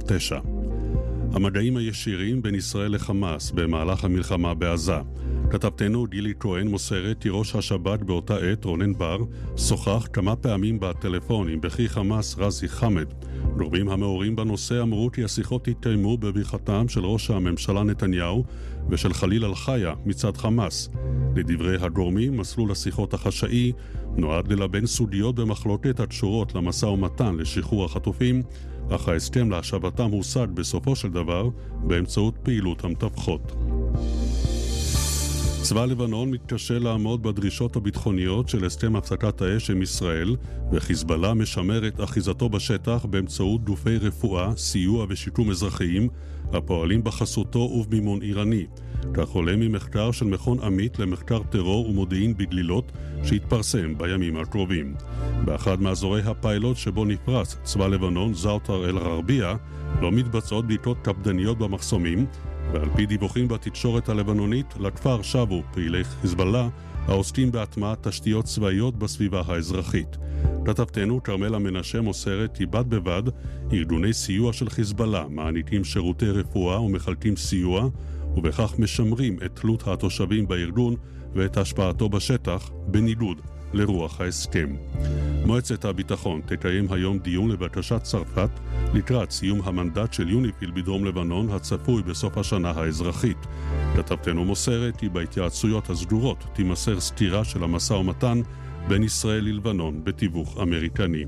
9. המדעים הישירים בין ישראל לחמאס במהלך המלחמה בעזה. כתבתנו גילי כהן מוסרת כי ראש השב"כ באותה עת, רונן בר, שוחח כמה פעמים בטלפון עם בכיר חמאס רזי חמד. גורמים המעורים בנושא אמרו כי השיחות התקיימו בברכתם של ראש הממשלה נתניהו ושל חליל אל-חיה מצד חמאס. לדברי הגורמים, מסלול השיחות החשאי נועד ללבן סוגיות במחלוקת הקשורות למשא ומתן לשחרור החטופים, אך ההסכם להשבתם הושג בסופו של דבר באמצעות פעילות המתווכות. צבא לבנון מתקשה לעמוד בדרישות הביטחוניות של הסכם הפסקת האש עם ישראל, וחיזבאללה משמר את אחיזתו בשטח באמצעות גופי רפואה, סיוע ושיקום אזרחיים, הפועלים בחסותו ובמימון איראני. כך עולה ממחקר של מכון עמית למחקר טרור ומודיעין בגלילות, שהתפרסם בימים הקרובים. באחד מאזורי הפיילוט שבו נפרס צבא לבנון, זאוטר אל-ערבייה, לא מתבצעות בדיקות קפדניות במחסומים, ועל פי דיווחים בתקשורת הלבנונית, לכפר שבו פעילי חיזבאללה העוסקים בהטמעת תשתיות צבאיות בסביבה האזרחית. כתבתנו כרמלה מנשה מוסרת כי בד בבד ארגוני סיוע של חיזבאללה מעניקים שירותי רפואה ומחלקים סיוע, ובכך משמרים את תלות התושבים בארגון ואת השפעתו בשטח בניגוד לרוח ההסכם. מועצת הביטחון תקיים היום דיון לבקשת צרפת לקראת סיום המנדט של יוניפיל בדרום לבנון הצפוי בסוף השנה האזרחית. כתבתנו מוסרת כי בהתייעצויות הסגורות תימסר סקירה של המשא ומתן בין ישראל ללבנון בתיווך אמריקני.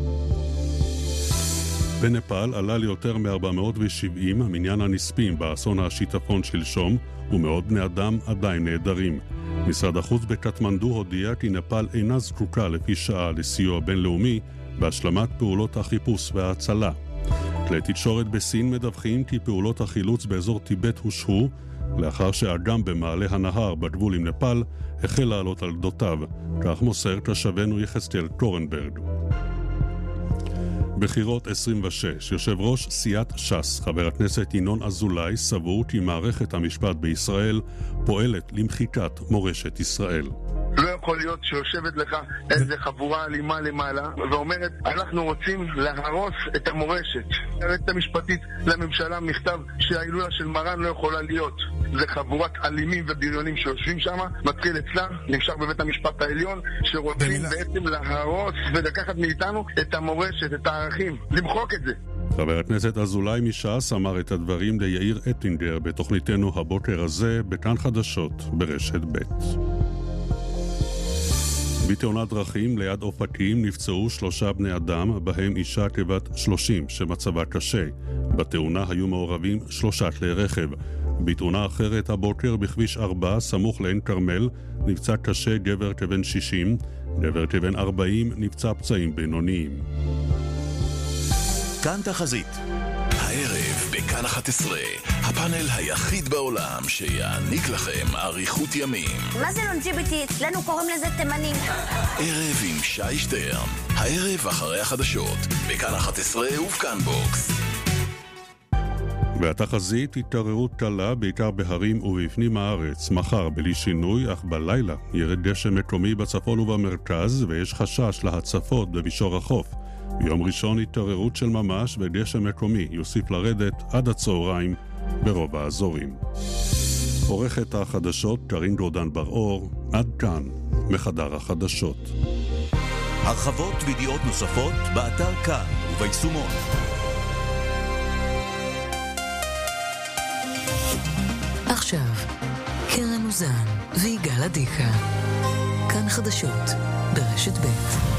בנפאל עלה ליותר מ-470 מניין הנספים באסון השיטפון שלשום, ומאות בני אדם עדיין נעדרים. משרד החוץ בקטמנדו הודיע כי נפאל אינה זקוקה לפי שעה לסיוע בינלאומי בהשלמת פעולות החיפוש וההצלה. כלי תקשורת בסין מדווחים כי פעולות החילוץ באזור טיבט הושהו, לאחר שאגם במעלה הנהר בגבול עם נפאל החל לעלות על גדותיו. כך מוסר תושבנו יחזקאל קורנברג. בחירות 26, יושב ראש סיעת ש"ס, חבר הכנסת ינון אזולאי, סבור כי מערכת המשפט בישראל פועלת למחיקת מורשת ישראל. לא יכול להיות שיושבת לך איזה חבורה אלימה למעלה ואומרת אנחנו רוצים להרוס את המורשת. היועצת המשפטית לממשלה מכתב שההילולה של מרן לא יכולה להיות. זה חבורת אלימים ובריונים שיושבים שם, מתחיל אצלה, נמשך בבית המשפט העליון, שרוצים בעצם להרוס ולקחת מאיתנו את המורשת, את הערכים, למחוק את זה. חבר הכנסת אזולאי מש"ס אמר את הדברים ליאיר אטינגר בתוכניתנו הבוקר הזה בכאן חדשות ברשת ב'. בתאונת דרכים ליד אופקים נפצעו 3 בני אדם, בהם אישה כבת 30 שמצבה קשה. בתאונה היו מעורבים 3 כלי רכב. בתאונה אחרת הבוקר בכביש 4 סמוך לעין כרמל נפצע קשה גבר כבן 60, גבר כבן 40 נפצע פצעים בינוניים. כאן תחזית. הערב בכאן 11, הפאנל היחיד בעולם שיעניק לכם אריכות ימים. מה זה לונג'יביטי? אצלנו קוראים לזה תימנים. ערב עם שי שטרן, הערב אחרי החדשות, בכאן 11 ובכאן בוקס. והתחזית התערערות קלה בעיקר בהרים ובפנים הארץ. מחר בלי שינוי, אך בלילה ירד גשם מקומי בצפון ובמרכז ויש חשש להצפות במישור החוף. ביום ראשון התערערות של ממש וגשם מקומי יוסיף לרדת עד הצהריים ברוב האזורים. עורכת החדשות קרין גורדן בר-אור, עד כאן מחדר החדשות. הרחבות וידיעות נוספות באתר כאן וביישומון. עכשיו, קרן אוזן ויגאל עדיקה. כאן חדשות ברשת ב'.